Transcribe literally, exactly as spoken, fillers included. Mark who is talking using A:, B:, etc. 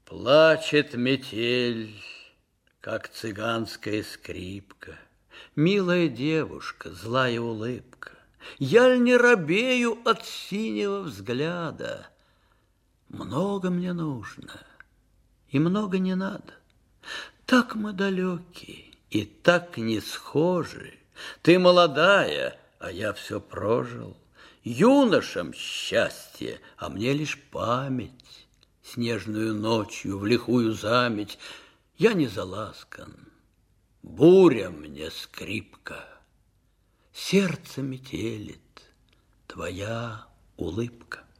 A: Плачет метель, как цыганская скрипка. Милая девушка, злая улыбка. Я ль не робею от синего взгляда? Много мне нужно, и много не надо. Так мы далеки и так не схожи. Ты молодая, а я все прожил. Юношам счастье, а мне лишь память. Снежную ночью в лихую заметь я не заласкан, буря мне скрипка. Сердце метелит твоя улыбка.